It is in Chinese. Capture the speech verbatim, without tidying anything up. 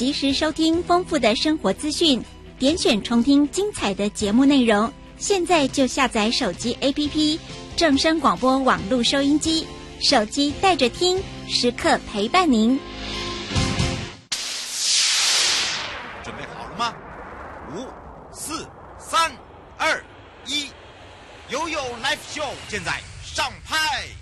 及时收听丰富的生活资讯，点选重听精彩的节目内容。现在就下载手机 A P P 正声广播网络收音机，手机带着听，时刻陪伴您。 准备好了吗？五、四、三、二、一，悠悠 Live Show 现在上拍。